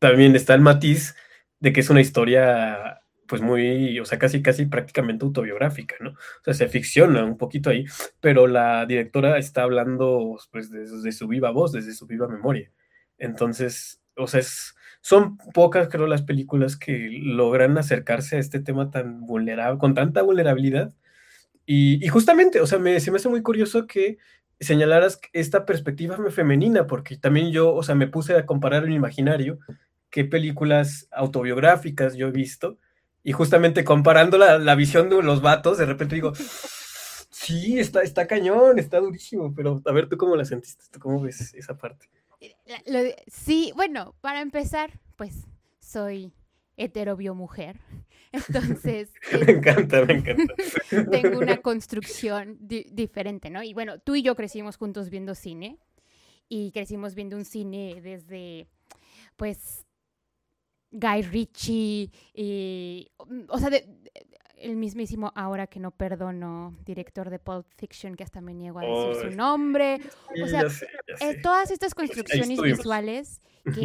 también está el matiz de que es una historia, pues muy, o sea, casi, casi prácticamente autobiográfica, ¿no? O sea, se ficciona un poquito ahí, pero la directora está hablando, pues, desde su viva voz, desde su viva memoria. Entonces, o sea, son pocas, creo, las películas que logran acercarse a este tema tan vulnerable, con tanta vulnerabilidad. Y justamente, o sea, se me hace muy curioso que señalaras esta perspectiva femenina, porque también yo, o sea, me puse a comparar en mi imaginario qué películas autobiográficas yo he visto, y justamente comparando la visión de los vatos, de repente digo, sí, está cañón, está durísimo, pero a ver, ¿tú cómo la sentiste? ¿Tú cómo ves esa parte? Sí, bueno, para empezar, pues soy heterobiomujer. Entonces, Me encanta, me encanta. tengo una construcción diferente, ¿no? Y bueno, tú y yo crecimos juntos viendo cine y crecimos viendo un cine desde, pues, Guy Ritchie y, o sea, el mismísimo Ahora que no perdono, director de Pulp Fiction, que hasta me niego a decir Oh, su nombre. O sí, sea, ya sé, ya sé. todas estas Ahí construcciones estuvimos. visuales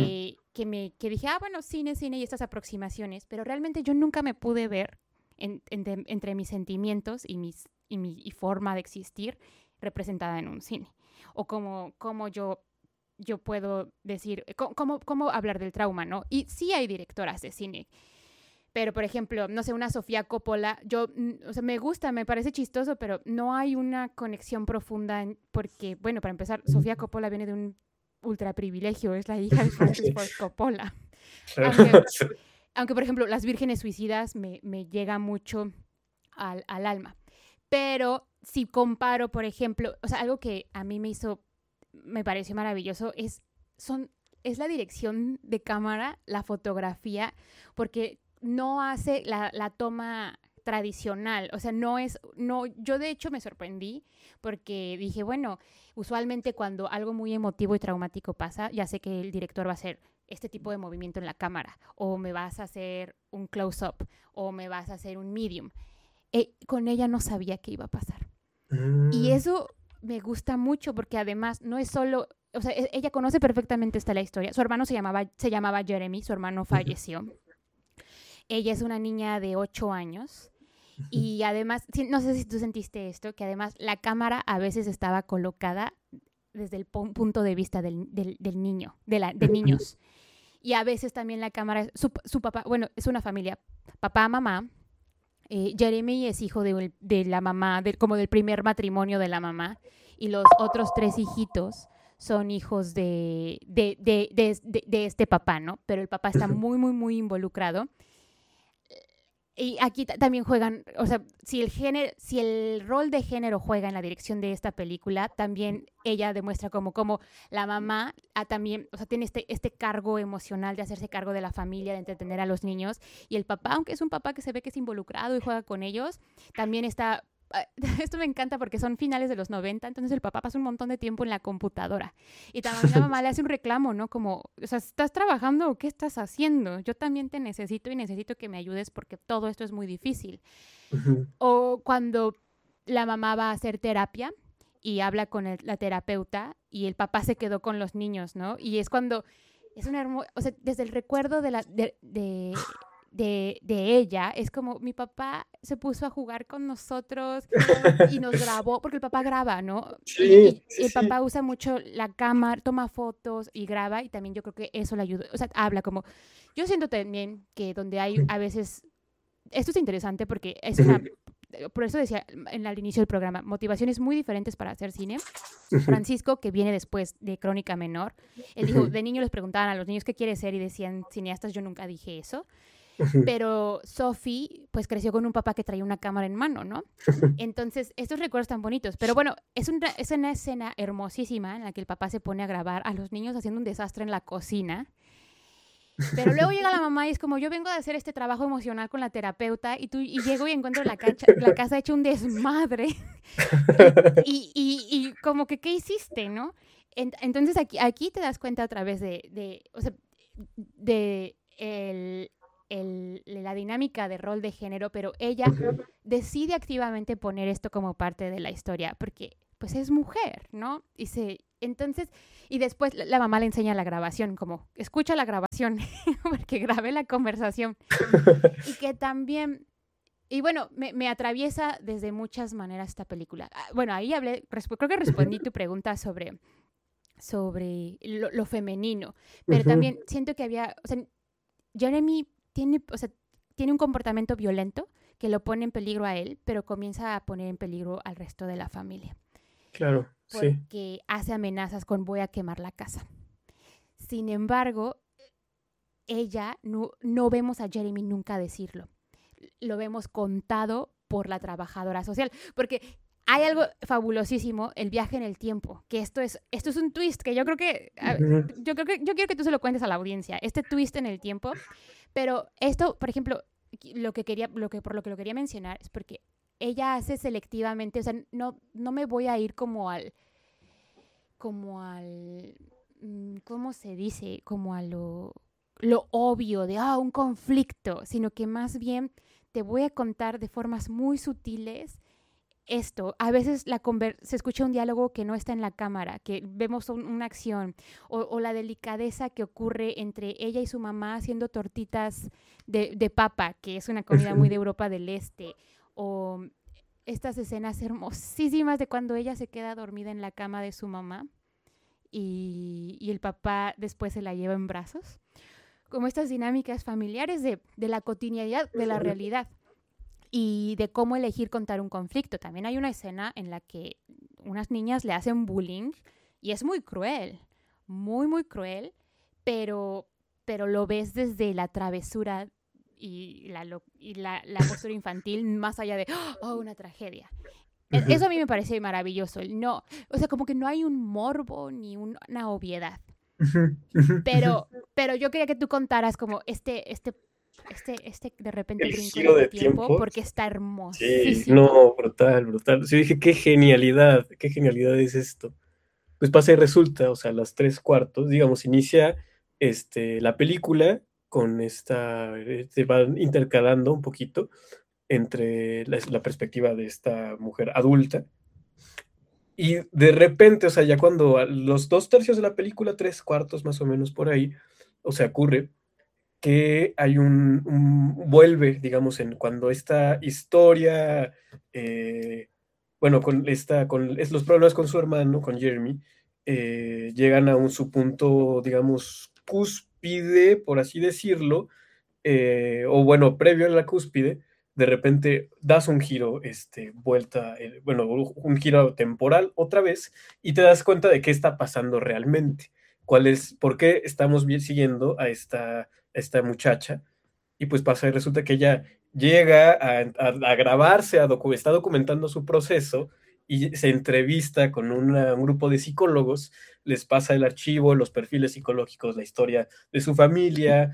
que dije, bueno, cine y estas aproximaciones, pero realmente yo nunca me pude ver entre mis sentimientos y mi forma de existir representada en un cine. O como yo puedo decir, cómo hablar del trauma, ¿no? Y sí hay directoras de cine, pero por ejemplo, no sé, una Sofía Coppola, o sea, me gusta, me parece chistoso, pero no hay una conexión profunda porque, bueno, para empezar, Sofía Coppola viene de un ultra privilegio, es la hija de Francis Sí, Ford Coppola. claro. Aunque, aunque por ejemplo, Las Vírgenes Suicidas me llega mucho al alma. Pero si comparo, por ejemplo, o sea, algo que a mí me pareció maravilloso es la dirección de cámara, la fotografía, porque no hace la toma tradicional, o sea, yo de hecho me sorprendí porque dije, bueno, usualmente cuando algo muy emotivo y traumático pasa, ya sé que el director va a hacer este tipo de movimiento en la cámara, o me vas a hacer un close-up, o me vas a hacer un medium. Con ella no sabía qué iba a pasar. Y Mm, eso me gusta mucho porque además no es solo, o sea, ella conoce perfectamente esta la historia. Su hermano se llamaba Jeremy, su hermano ujú, falleció. Ella es una niña de 8 años ujú. y además, no sé si tú sentiste esto, que además la cámara a veces estaba colocada desde el punto de vista del niño, de niños. Y a veces también la cámara, su papá, bueno, es una familia, papá, mamá. Jeremy es hijo de la mamá, como del primer matrimonio de la mamá, y los otros tres hijitos son hijos de este papá, ¿no? Pero el papá está muy, muy, muy involucrado. Y aquí también juegan, o sea, si el rol de género juega en la dirección de esta película, también ella demuestra como la mamá también, o sea, tiene este cargo emocional de hacerse cargo de la familia, de entretener a los niños, y el papá, aunque es un papá que se ve que es involucrado y juega con ellos, también está. Esto me encanta porque son finales de los 90, entonces el papá pasa un montón de tiempo en la computadora. Y también la mamá le hace un reclamo, ¿no? Como, o sea, ¿estás trabajando o qué estás haciendo? Yo también te necesito y necesito que me ayudes porque todo esto es muy difícil. Ujú. O cuando la mamá va a hacer terapia y habla con la terapeuta y el papá se quedó con los niños, ¿no? Y es cuando es una hermosa, o sea, desde el recuerdo de ella, es como mi papá se puso a jugar con nosotros y nos grabó, porque el papá graba, ¿no? Sí, Y sí, el sí. papá usa mucho la cámara, toma fotos y graba, y también yo creo que eso le ayuda, o sea, habla como, yo siento también que donde hay a veces, esto es interesante porque es Ujú, por eso decía al inicio del programa, motivaciones muy diferentes para hacer cine. ujú, Francisco, que viene después de Crónica Menor, él dijo, ujú, de niño les preguntaban a los niños qué quiere ser y decían cineastas, yo nunca dije eso. ujú. Pero Sophie, pues creció con un papá que traía una cámara en mano, ¿no? Entonces, estos recuerdos tan bonitos. Pero bueno, es una escena hermosísima en la que el papá se pone a grabar a los niños haciendo un desastre en la cocina. Pero luego llega la mamá y es como, yo vengo de hacer este trabajo emocional con la terapeuta y llego y encuentro la casa hecha un desmadre. Y como que, ¿qué hiciste, no? Entonces aquí te das cuenta otra vez o sea, de la dinámica de rol de género, pero ella decide activamente poner esto como parte de la historia, porque pues es mujer, ¿no? Entonces, y después la mamá le enseña la grabación, como, escucha la grabación, porque grabé la conversación. Y que también, y bueno, me atraviesa desde muchas maneras esta película. Bueno, ahí hablé, creo que respondí tu pregunta sobre lo femenino, pero también siento que había, o sea, Jeremy tiene, o sea, tiene un comportamiento violento que lo pone en peligro a él, pero comienza a poner en peligro al resto de la familia. Claro, sí. Porque hace amenazas con voy a quemar la casa. Sin embargo, ella no vemos a Jeremy nunca decirlo. Lo vemos contado por la trabajadora social. Porque hay algo fabulosísimo, el viaje en el tiempo, que esto es un twist que yo creo que yo quiero que tú se lo cuentes a la audiencia, este twist en el tiempo, pero esto, por ejemplo, por lo que lo quería mencionar es porque ella hace selectivamente, o sea, no me voy a ir ¿cómo se dice? Como a lo obvio de, un conflicto, sino que más bien te voy a contar de formas muy sutiles esto. A veces se escucha un diálogo que no está en la cámara, que vemos una acción, o la delicadeza que ocurre entre ella y su mamá haciendo tortitas de papa, que es una comida muy de Europa del Este, o estas escenas hermosísimas de cuando ella se queda dormida en la cama de su mamá y el papá después se la lleva en brazos. Como estas dinámicas familiares de la cotidianidad, de la realidad y de cómo elegir contar un conflicto. También hay una escena en la que unas niñas le hacen bullying y es muy cruel, muy, muy cruel, pero lo ves desde la travesura y la postura infantil más allá de, una tragedia. Eso a mí me parece maravilloso. No, o sea, como que no hay un morbo ni una obviedad. Pero yo quería que tú contaras como este de repente El brinco giro en de el tiempo tiempo. porque está Sí, hermosísimo. no, brutal, brutal. Sí, dije, qué genialidad es esto. Pues pasa y resulta, o sea, las 3/4, digamos, inicia la película con se van intercalando un poquito entre la perspectiva de esta mujer adulta. Y de repente, o sea, ya cuando a los 2/3 de la película, 3/4 más o menos por ahí, o sea, ocurre que hay vuelve, digamos, cuando esta historia, bueno, es los problemas con su hermano, con Jeremy, llegan a su punto, digamos, cúspide, por así decirlo, o bueno, previo a la cúspide, de repente das un giro, vuelta, bueno, un giro temporal otra vez, y te das cuenta de qué está pasando realmente, por qué estamos siguiendo a esta muchacha, y pues pasa y resulta que ella llega a grabarse, está documentando su proceso, y se entrevista con un grupo de psicólogos, les pasa el archivo, los perfiles psicológicos, la historia de su familia,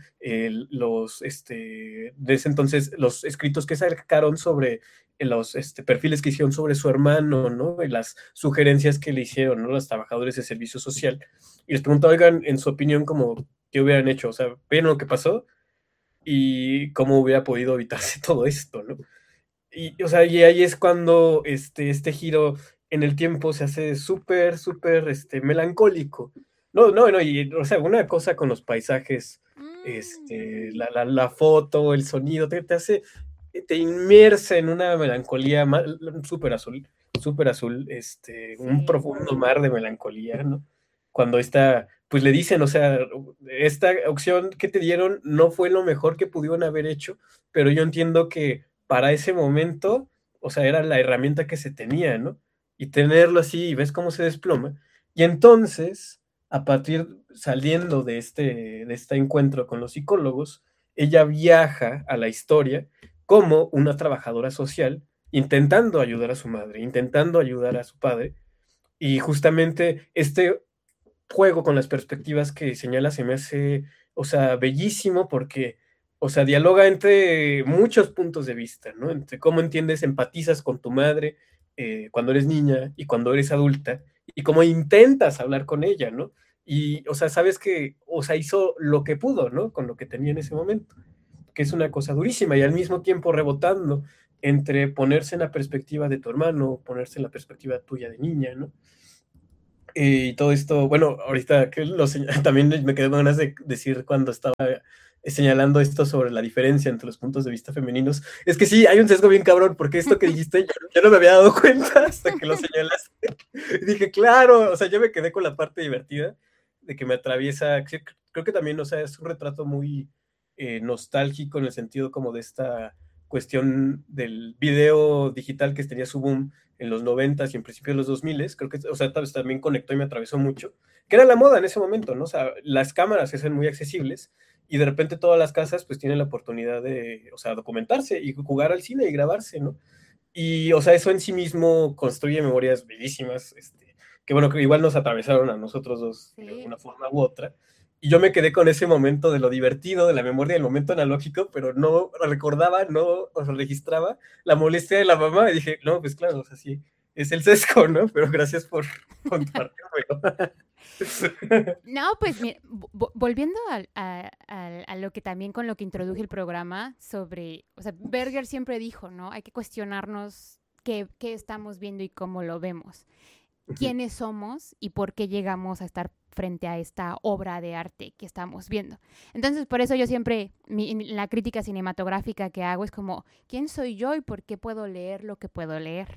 desde entonces, los escritos que sacaron sobre los perfiles que hicieron sobre su hermano, ¿no? Y las sugerencias que le hicieron, ¿no? Los trabajadores de servicio social. Y les pregunto, oigan, en su opinión, como, ¿qué hubieran hecho? O sea, ¿vieron lo que pasó? Y cómo hubiera podido evitarse todo esto, ¿no? Y, o sea, y ahí es cuando este giro en el tiempo se hace súper, súper melancólico. No, no, no, y, o sea, una cosa con los paisajes, la foto, el sonido, te inmersa en una melancolía súper azul, un Sí. profundo mar de melancolía, ¿no? Cuando pues le dicen, o sea, esta opción que te dieron no fue lo mejor que pudieron haber hecho, pero yo entiendo que para ese momento, o sea, era la herramienta que se tenía, ¿no? Y tenerlo así, y ves cómo se desploma. Y entonces, saliendo de este encuentro con los psicólogos, ella viaja a la historia como una trabajadora social, intentando ayudar a su madre, intentando ayudar a su padre, y justamente este juego con las perspectivas que señala se me hace, o sea, bellísimo porque, o sea, dialoga entre muchos puntos de vista, ¿no? Entre cómo entiendes, empatizas con tu madre cuando eres niña y cuando eres adulta, y cómo intentas hablar con ella, ¿no? Y, o sea, sabes que, o sea, hizo lo que pudo, ¿no? Con lo que tenía en ese momento, que es una cosa durísima, y al mismo tiempo rebotando entre ponerse en la perspectiva de tu hermano, ponerse en la perspectiva tuya de niña, ¿no? Y todo esto, bueno, ahorita que también me quedé con ganas de decir cuando estaba señalando esto sobre la diferencia entre los puntos de vista femeninos. Es que sí, hay un sesgo bien cabrón, porque esto que dijiste, yo no me había dado cuenta hasta que lo señalaste. Y dije, claro, o sea, yo me quedé con la parte divertida de que me atraviesa. Creo que también, o sea, es un retrato muy nostálgico en el sentido como de esta cuestión del video digital que tenía su boom en los 90s y en principio de los 2000s, creo que, o sea, también conectó y me atravesó mucho, que era la moda en ese momento, ¿no? O sea, las cámaras se hacen muy accesibles y de repente todas las casas pues tienen la oportunidad de, o sea, documentarse y jugar al cine y grabarse, ¿no? Y, o sea, eso en sí mismo construye memorias bellísimas, que bueno, que igual nos atravesaron a nosotros dos de Sí. una forma u otra. Y yo me quedé con ese momento de lo divertido, de la memoria del momento analógico, pero no recordaba, no o sea, registraba la molestia de la mamá. Y dije, no, pues claro, o sea, sí, es el sesgo, ¿no? Pero gracias por compartirlo. No, pues mira, volviendo a lo que también con lo que introduje el programa sobre, o sea, Berger siempre dijo, ¿no? Hay que cuestionarnos qué estamos viendo y cómo lo vemos, quiénes somos y por qué llegamos a estar frente a esta obra de arte que estamos viendo. Entonces, por eso yo siempre, la crítica cinematográfica que hago es como, ¿quién soy yo y por qué puedo leer lo que puedo leer?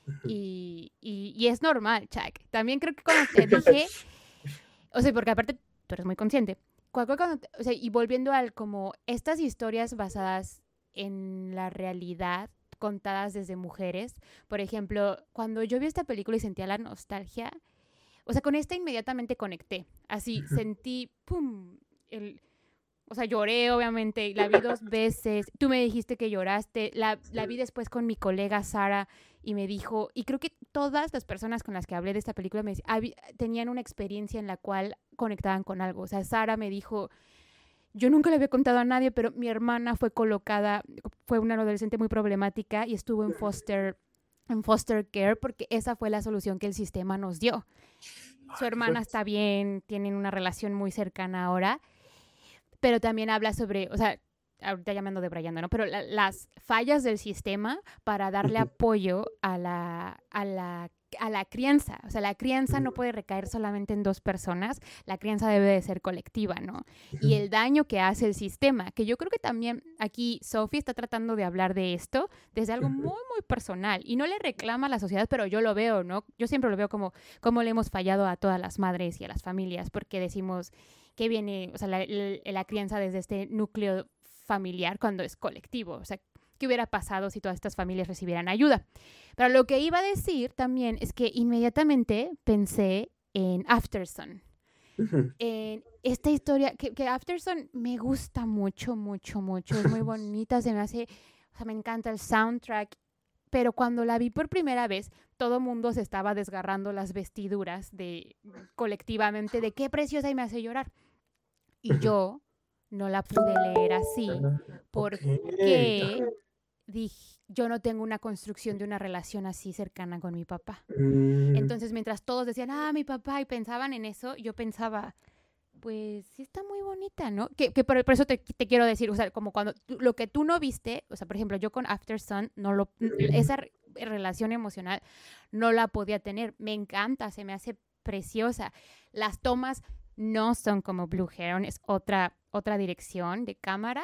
Y es normal, Chuck. También creo que cuando te dije, o sea, porque aparte tú eres muy consciente, o sea, y volviendo al como estas historias basadas en la realidad, contadas desde mujeres, por ejemplo, cuando yo vi esta película y sentía la nostalgia, o sea, con esta inmediatamente conecté, así sentí, ¡pum! O sea, lloré, obviamente, la vi 2 veces. Tú me dijiste que lloraste. La vi después con mi colega Sara y me dijo, y creo que todas las personas con las que hablé de esta película tenían una experiencia en la cual conectaban con algo. O sea, Sara me dijo, yo nunca le había contado a nadie, pero mi hermana fue una adolescente muy problemática y estuvo en foster care porque esa fue la solución que el sistema nos dio. Su hermana está bien, tienen una relación muy cercana ahora, pero también habla sobre, o sea, ahorita llamando de Brayando, ¿no? Pero las fallas del sistema para darle apoyo a la crianza. O sea, la crianza no puede recaer solamente en 2 personas, la crianza debe de ser colectiva, ¿no? Y el daño que hace el sistema, que yo creo que también aquí Sophie está tratando de hablar de esto desde algo muy, muy personal. Y no le reclama a la sociedad, pero yo lo veo, ¿no? Yo siempre lo veo como le hemos fallado a todas las madres y a las familias, porque decimos que viene, o sea, la crianza desde este núcleo familiar cuando es colectivo. O sea, ¿qué hubiera pasado si todas estas familias recibieran ayuda? Pero lo que iba a decir también es que inmediatamente pensé en Aftersun. En esta historia, que Aftersun me gusta mucho, mucho, mucho. Es muy bonita, se me hace, o sea, me encanta el soundtrack. Pero cuando la vi por primera vez, todo mundo se estaba desgarrando las vestiduras colectivamente de qué preciosa y me hace llorar. Y yo no la pude leer así porque yo no tengo una construcción de una relación así cercana con mi papá. Entonces, mientras todos decían, mi papá, y pensaban en eso, yo pensaba, pues sí está muy bonita, ¿no? Que por eso te quiero decir, o sea, como cuando lo que tú no viste, o sea, por ejemplo, yo con Aftersun, esa relación emocional no la podía tener. Me encanta, se me hace preciosa. Las tomas no son como Blue Heron, es otra dirección de cámara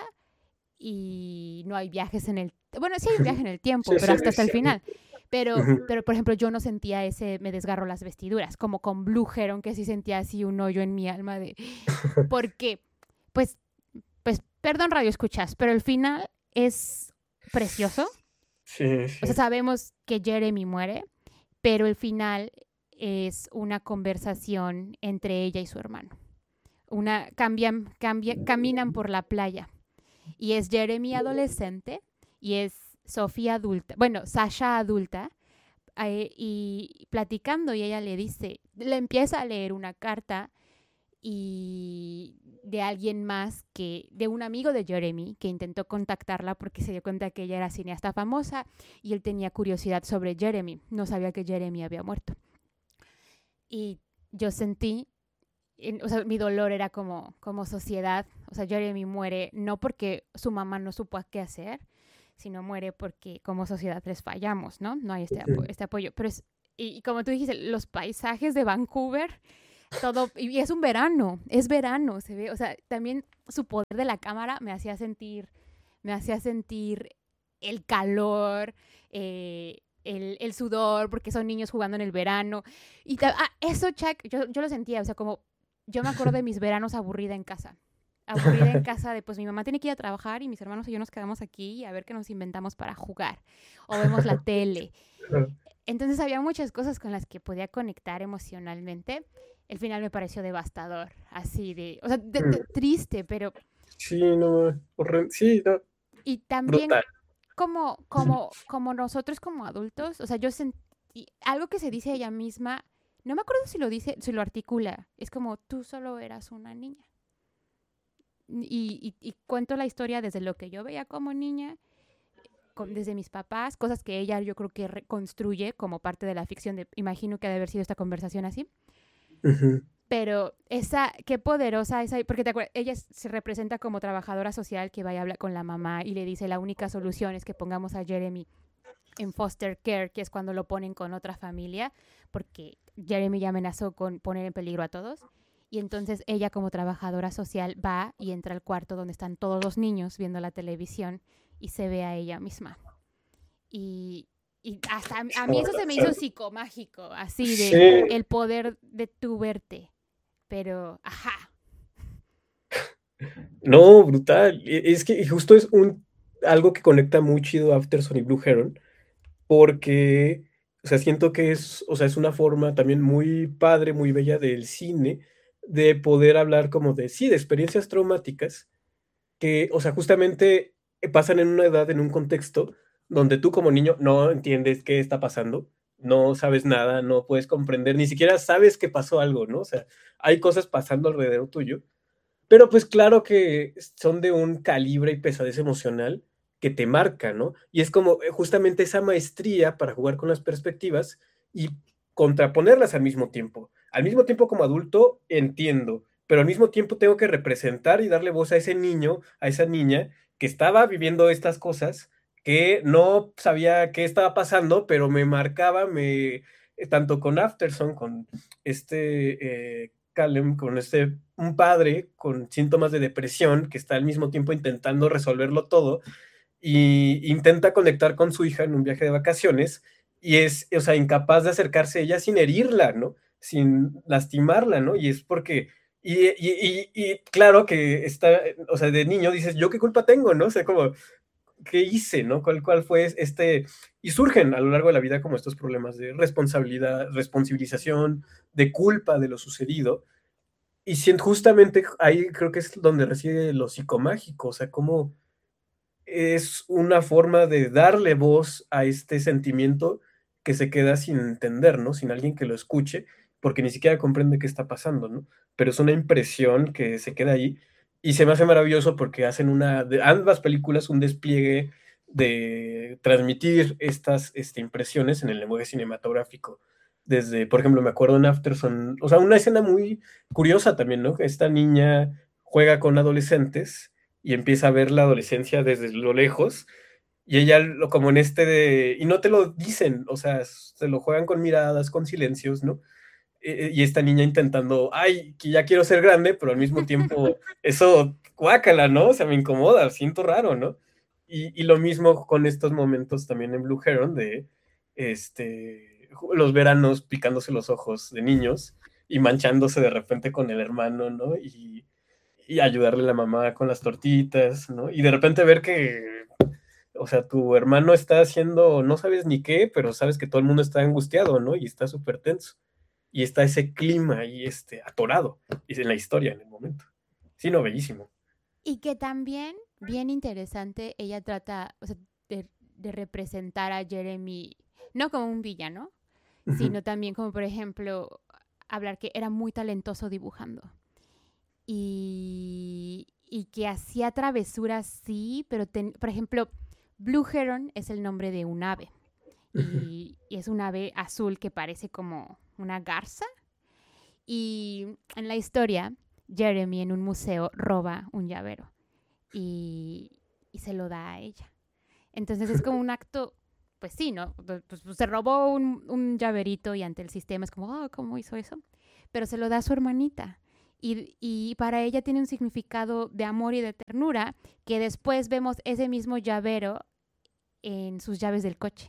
y no hay viajes en el... Bueno, sí hay un viaje en el tiempo, pero hasta el final. Pero, por ejemplo, yo no sentía me desgarro las vestiduras, como con Blue Heron, que sí sentía así un hoyo en mi alma de... Porque, pues, perdón radio escuchas, pero el final es precioso. Sí, sí. O sea, sabemos que Jeremy muere, pero el final es una conversación entre ella y su hermano. Caminan por la playa y es Jeremy adolescente y es Sofía adulta, bueno, Sasha adulta, y platicando y ella le empieza a leer una carta y de alguien más de un amigo de Jeremy que intentó contactarla porque se dio cuenta que ella era cineasta famosa y él tenía curiosidad sobre Jeremy, no sabía que Jeremy había muerto. Y yo sentí, o sea, mi dolor era como sociedad, o sea, Jeremy muere no porque su mamá no supo qué hacer, sino muere porque como sociedad les fallamos, ¿no? No hay este apoyo. Pero y como tú dijiste, los paisajes de Vancouver, todo, y es verano, se ve, o sea, también su poder de la cámara me hacía sentir el calor, el sudor, porque son niños jugando en el verano. Y eso, Chuck, yo lo sentía, o sea, como yo me acuerdo de mis veranos aburrida en casa. Aburrida en casa de, pues mi mamá tiene que ir a trabajar y mis hermanos y yo nos quedamos aquí a ver qué nos inventamos para jugar. O vemos la tele. Entonces había muchas cosas con las que podía conectar emocionalmente. El final me pareció devastador, así de, o sea, triste, pero... Sí, no, sí, no, Y también brutal. como nosotros como adultos, o sea, yo sentí algo que se dice ella misma, no me acuerdo si lo dice, si lo articula, es como tú solo eras una niña. Y cuento la historia desde lo que yo veía como niña, desde mis papás, cosas que ella yo creo que reconstruye como parte de la ficción, imagino que ha de haber sido esta conversación así. Ujú. Pero qué poderosa esa, porque te acuerdas, ella se representa como trabajadora social que va y habla con la mamá y le dice la única solución es que pongamos a Jeremy en foster care, que es cuando lo ponen con otra familia, porque Jeremy ya amenazó con poner en peligro a todos. Y entonces ella como trabajadora social va y entra al cuarto donde están todos los niños viendo la televisión y se ve a ella misma. Y hasta a mí eso se me hizo psicomágico, así de Sí, el poder de tu verte. Pero, ajá. no, brutal. Es que justo es algo que conecta muy chido Afterson y Blue Heron, porque, o sea, siento que o sea, es una forma también muy padre, muy bella del cine, de poder hablar como de, sí, de experiencias traumáticas, que, o sea, justamente pasan en una edad, en un contexto, donde tú como niño no entiendes qué está pasando, no sabes nada, no puedes comprender, ni siquiera sabes que pasó algo, ¿no? O sea, hay cosas pasando alrededor tuyo, pero pues claro que son de un calibre y pesadez emocional que te marca, ¿no? Y es como justamente esa maestría para jugar con las perspectivas y contraponerlas al mismo tiempo. Al mismo tiempo como adulto entiendo, pero al mismo tiempo tengo que representar y darle voz a ese niño, a esa niña que estaba viviendo estas cosas, que no sabía qué estaba pasando, pero me marcaba, tanto con Afterson, con Callum, con un padre con síntomas de depresión que está al mismo tiempo intentando resolverlo todo y intenta conectar con su hija en un viaje de vacaciones y es, o sea, incapaz de acercarse a ella sin herirla, ¿no? Sin lastimarla, ¿no? Y es porque, y claro que está, o sea, de niño dices, ¿yo qué culpa tengo, no? O sea, como, ¿qué hice, no? ¿Cuál fue Y surgen a lo largo de la vida como estos problemas de responsabilidad, responsabilización, de culpa de lo sucedido y siento justamente ahí creo que es donde reside lo psicomágico, o sea, cómo es una forma de darle voz a este sentimiento que se queda sin entender, ¿no? Sin alguien que lo escuche, porque ni siquiera comprende qué está pasando, ¿no? Pero es una impresión que se queda ahí y se me hace maravilloso porque hacen de ambas películas un despliegue de transmitir estas impresiones en el lenguaje cinematográfico. Desde, por ejemplo, me acuerdo en Afterson, o sea, una escena muy curiosa también, ¿no? Que esta niña juega con adolescentes y empieza a ver la adolescencia desde lo lejos y ella como en y no te lo dicen, o sea, se lo juegan con miradas, con silencios, ¿no? Y esta niña intentando, ay, que ya quiero ser grande, pero al mismo tiempo eso, guácala, ¿no? O sea, me incomoda, siento raro, ¿no? Y lo mismo con estos momentos también en Blue Heron de los veranos picándose los ojos de niños y manchándose de repente con el hermano, ¿no? Y ayudarle a la mamá con las tortitas, ¿no? Y de repente ver que, o sea, tu hermano está haciendo, no sabes ni qué, pero sabes que todo el mundo está angustiado, ¿no? Y está súper tenso. Y está ese clima ahí, atorado, y en la historia, en el momento. Sí, no, bellísimo. Y que también, bien interesante, ella trata, o sea, de representar a Jeremy, no como un villano, Ujú. sino también como, por ejemplo, hablar que era muy talentoso dibujando. Y que hacía travesuras, sí, pero, por ejemplo, Blue Heron es el nombre de un ave. Ujú. Y es un ave azul que parece como una garza. Y en la historia, Jeremy en un museo roba un llavero y se lo da a ella. Entonces es como un acto pues sí, ¿no? Pues se robó un llaverito y ante el sistema es como, oh, ¿cómo hizo eso? Pero se lo da a su hermanita. Y para ella tiene un significado de amor y de ternura que después vemos ese mismo llavero en sus llaves del coche.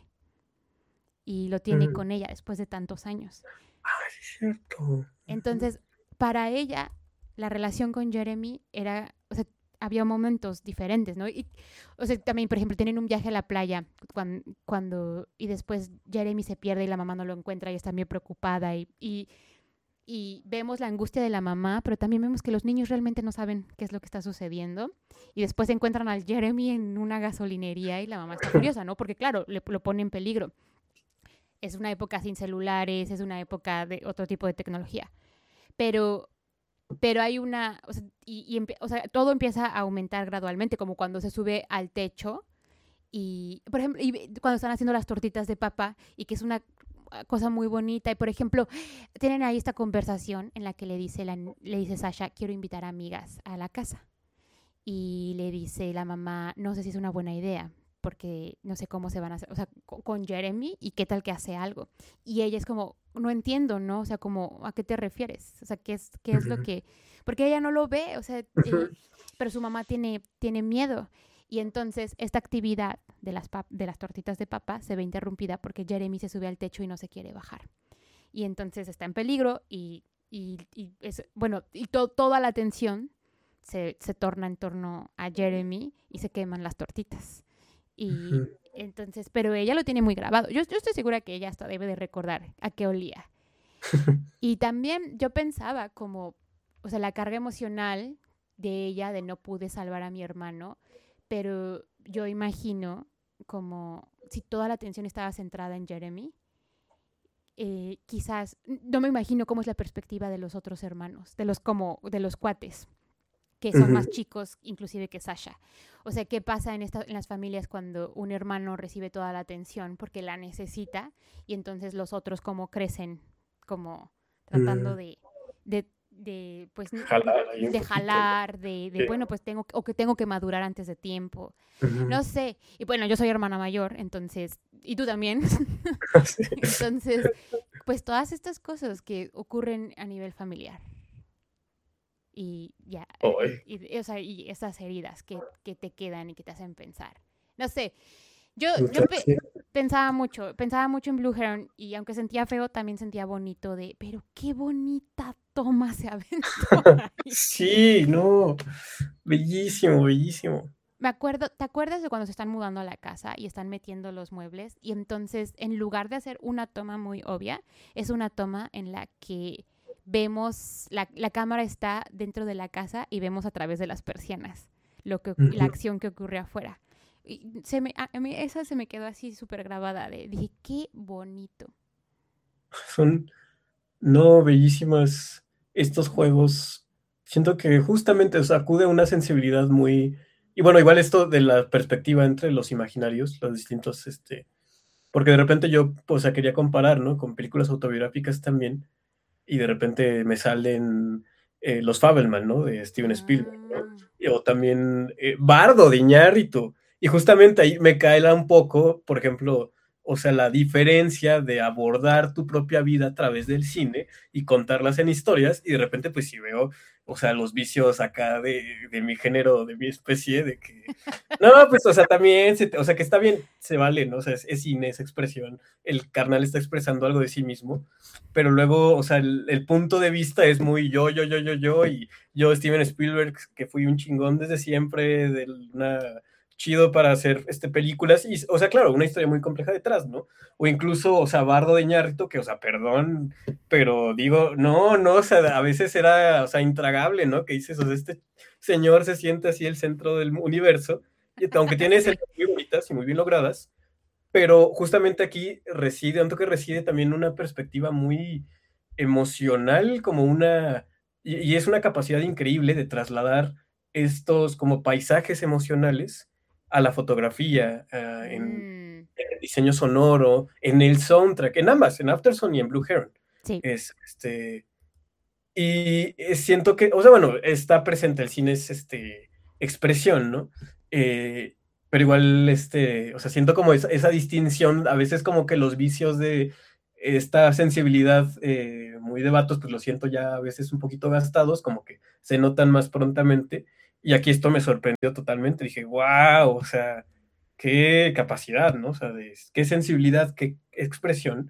Y lo tiene Mm. con ella después de tantos años. Ah, sí es cierto. Ujú. Entonces, para ella, la relación con Jeremy era, o sea, había momentos diferentes, ¿no? Y, o sea, también, por ejemplo, tienen un viaje a la playa y después Jeremy se pierde y la mamá no lo encuentra y está bien preocupada y vemos la angustia de la mamá, pero también vemos que los niños realmente no saben qué es lo que está sucediendo. Y después encuentran al Jeremy en una gasolinería y la mamá está furiosa, ¿no? Porque claro, lo pone en peligro. Es una época sin celulares, es una época de otro tipo de tecnología. Pero hay una, o sea, o sea, todo empieza a aumentar gradualmente, como cuando se sube al techo y, por ejemplo, y cuando están haciendo las tortitas de papa y que es una cosa muy bonita y, por ejemplo, tienen ahí esta conversación en la que le dice Sasha, quiero invitar amigas a la casa y le dice la mamá, no sé si es una buena idea porque no sé cómo se van a hacer, o sea, con Jeremy y qué tal que hace algo. Y ella es como, no entiendo, ¿no? O sea, como, ¿a qué te refieres? O sea, qué es lo Ujú. que...? Porque ella no lo ve, o sea, Ujú. pero su mamá tiene miedo. Y entonces esta actividad de las tortitas de papa se ve interrumpida porque Jeremy se sube al techo y no se quiere bajar. Y entonces está en peligro bueno, y toda la atención se torna en torno a Jeremy y se queman las tortitas. Y Ujú. entonces, pero ella lo tiene muy grabado. Yo estoy segura que ella hasta debe de recordar a qué olía. Y también yo pensaba como, o sea, la carga emocional de ella de no pude salvar a mi hermano, pero yo imagino como si toda la atención estaba centrada en Jeremy, quizás, no me imagino cómo es la perspectiva de los otros hermanos, de los cuates que son Ujú. más chicos inclusive que Sasha. O sea, ¿qué pasa en las familias cuando un hermano recibe toda la atención porque la necesita y entonces los otros como crecen, como tratando Mm. pues, Jalar ahí un de poquito, ¿no? jalar, Sí. bueno, pues o que tengo que madurar antes de tiempo. Ujú. No sé. Y bueno, yo soy hermana mayor, entonces, y tú también. Sí. Entonces, pues todas estas cosas que ocurren a nivel familiar y ya, Ay. o sea, y esas heridas que te quedan y que te hacen pensar. No sé, yo, Justo yo sí. pensaba mucho en Blue Heron y aunque sentía feo, también sentía bonito pero qué bonita toma se aventó ahí. Sí, no, bellísimo, bellísimo. ¿Te acuerdas de cuando se están mudando a la casa y están metiendo los muebles? Y entonces, en lugar de hacer una toma muy obvia, es una toma en la que vemos, la cámara está dentro de la casa y vemos a través de las persianas la Ujú. acción que ocurre afuera. Y a mí esa se me quedó así súper grabada. Dije, qué bonito. Son, no, bellísimas estos juegos. Siento que justamente, o sea, acude a una sensibilidad muy... Y bueno, igual esto de la perspectiva entre los imaginarios, los distintos, porque de repente yo, o sea, quería comparar, ¿no? Con películas autobiográficas también, y de repente me salen Los Fabelman, ¿no? De Steven Spielberg, ¿no? Ah. O también Bardo de Iñárritu. Y justamente ahí me cae un poco, por ejemplo, o sea, la diferencia de abordar tu propia vida a través del cine y contarlas en historias, y de repente, pues si veo, o sea, los vicios acá de mi género, de mi especie, de que, no, pues, o sea, también, o sea, que está bien, se vale, ¿no? O sea, es cine, es expresión, el carnal está expresando algo de sí mismo, pero luego, o sea, el punto de vista es muy y yo, Steven Spielberg, que fui un chingón desde siempre, chido para hacer películas, y, o sea, claro, una historia muy compleja detrás, ¿no? O incluso, o sea, Bardo de Iñárritu, que, o sea, perdón, pero digo, no, no, o sea, a veces era, o sea, intragable, ¿no? Que dices, o sea, este señor se siente así el centro del universo, y aunque tiene Sí. escenas muy bonitas y muy bien logradas, pero justamente aquí reside, tanto que reside también una perspectiva muy emocional, como y es una capacidad increíble de trasladar estos como paisajes emocionales a la fotografía, Mm, en el diseño sonoro, en el soundtrack, en ambas, en Afterson y en Blue Heron. sí. Es, y siento que, o sea, bueno, está presente, el cine es expresión, ¿no? pero igual, o sea, siento como esa distinción, a veces como que los vicios de esta sensibilidad muy de vatos, pues lo siento ya a veces un poquito gastados, como que se notan más prontamente, y aquí esto me sorprendió totalmente, dije, wow, o sea, qué capacidad, ¿no? O sea, qué sensibilidad, qué expresión,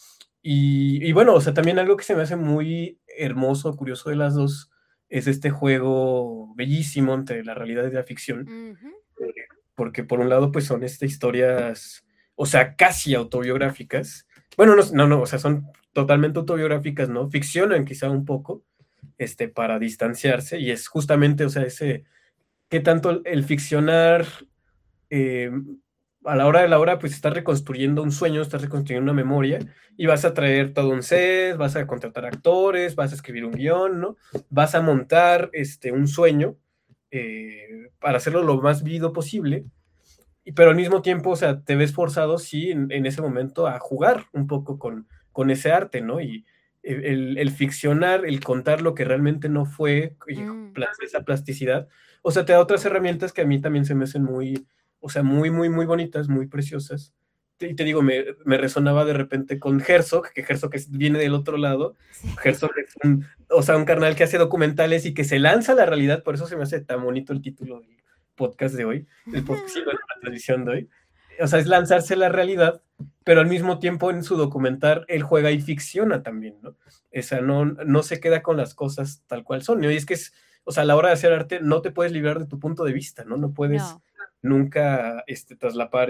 y bueno, o sea, también algo que se me hace muy hermoso, curioso de las dos, es este juego bellísimo entre la realidad y la ficción, Ujú. porque por un lado, pues son historias, o sea, casi autobiográficas. Bueno, no, o sea, son totalmente autobiográficas, ¿no? Ficcionan quizá un poco, para distanciarse, y es justamente, o sea, qué tanto el ficcionar, eh, a la hora de la hora, pues estás reconstruyendo un sueño, estás reconstruyendo una memoria, y vas a traer todo un set, vas a contratar actores, vas a escribir un guión, ¿no? Vas a montar, un sueño, para hacerlo lo más vivido posible, pero al mismo tiempo, o sea, te ves forzado, sí, en ese momento a jugar un poco con ese arte, ¿no? Y el ficcionar, el contar lo que realmente no fue, y Mm. esa plasticidad, o sea, te da otras herramientas que a mí también se me hacen muy, o sea, muy, muy, muy bonitas, muy preciosas. Y te digo, me resonaba de repente con Herzog, que Herzog viene del otro lado. Sí. Herzog es o sea, un carnal que hace documentales y que se lanza a la realidad, por eso se me hace tan bonito el título del podcast de hoy, el podcast, sí, bueno, la transmisión de hoy. O sea, es lanzarse a la realidad, pero al mismo tiempo en su documental él juega y ficciona también, ¿no? O sea, no se queda con las cosas tal cual son, ¿no? Y es que o sea, a la hora de hacer arte no te puedes librar de tu punto de vista, ¿no? No puedes No. nunca traslapar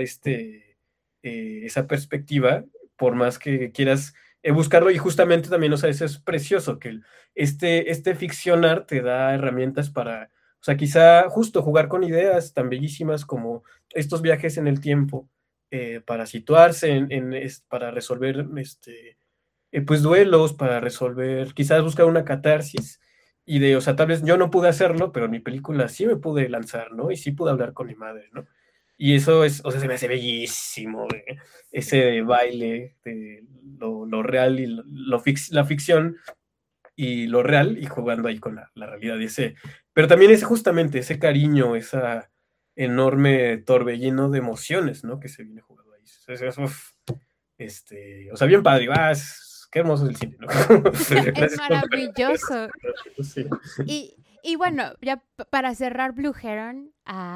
esa perspectiva, por más que quieras buscarlo, y justamente también, o sea, eso es precioso, que ficcionar te da herramientas para, o sea, quizá justo jugar con ideas tan bellísimas como estos viajes en el tiempo, para situarse para resolver, pues duelos, para resolver, quizás buscar una catarsis, o sea, tal vez yo no pude hacerlo, pero en mi película sí me pude lanzar, ¿no? Y sí pude hablar con mi madre, ¿no? Y eso o sea, se me hace bellísimo, Sí. ese baile de lo real y la ficción y lo real, y jugando ahí con la realidad, pero también es justamente ese cariño, esa enorme torbellino de emociones, ¿no? Que se viene jugando ahí. Uf, o sea, bien padre, qué hermoso es el cine, ¿no? Es Gracias por maravilloso. sí. Y bueno, ya para cerrar Blue Heron,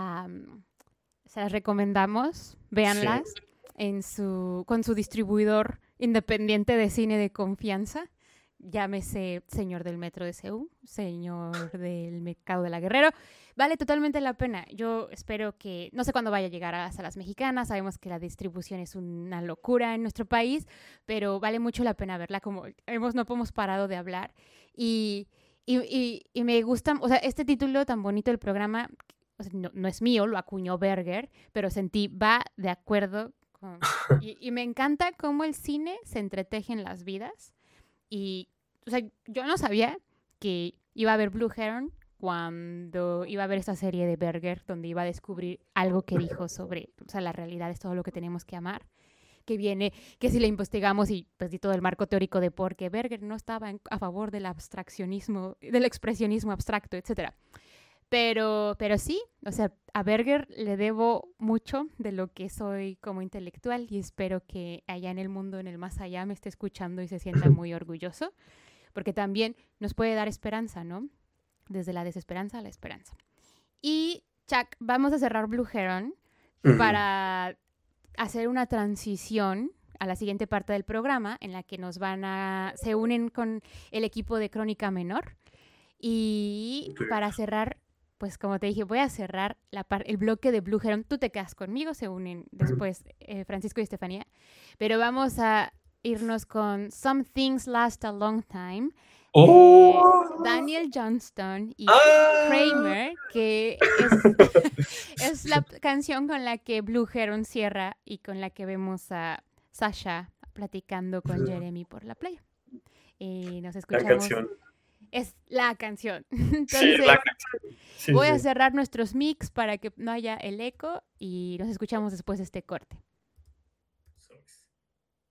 se las recomendamos, Sí. véanlas con su distribuidor independiente de cine de confianza. Llámese señor del Metro de Seúl, señor del Mercado de la Guerrero. Vale totalmente la pena. Yo espero que, no sé cuándo vaya a llegar a salas mexicanas, sabemos que la distribución es una locura en nuestro país, pero vale mucho la pena verla, como no hemos parado de hablar. Y, y me gusta, o sea, este título tan bonito del programa, o sea, no es mío, lo acuñó Berger, pero sentí, va de acuerdo con... Y me encanta cómo el cine se entreteje en las vidas. Y, o sea, yo no sabía que iba a haber Blue Heron cuando iba a ver esta serie de Berger, donde iba a descubrir algo que dijo sobre, o sea, la realidad es todo lo que tenemos que amar, que viene, que si le investigamos y pues di todo el marco teórico de por qué Berger no estaba a favor del abstraccionismo, del expresionismo abstracto, etcétera. Pero sí, o sea, a Berger le debo mucho de lo que soy como intelectual y espero que allá en el mundo, en el más allá, me esté escuchando y se sienta muy orgulloso, porque también nos puede dar esperanza, ¿no? Desde la desesperanza a la esperanza. Y, Chuck, vamos a cerrar Blue Heron para hacer una transición a la siguiente parte del programa en la que se unen con el equipo de Crónica Menor. Y para cerrar, pues como te dije, voy a cerrar el bloque de Blue Heron. Tú te quedas conmigo, se unen después Francisco y Estefanía. Pero vamos a irnos con Some Things Last a Long Time de Daniel Johnston y Kramer, que es la canción con la que Blue Heron cierra y con la que vemos a Sasha platicando con Jeremy por la playa. Y nos La escuchamos. canción. Es la canción. Sí, Entonces, la canción. Sí, voy a sí. cerrar nuestros mix para que no haya el eco y nos escuchamos después de este corte.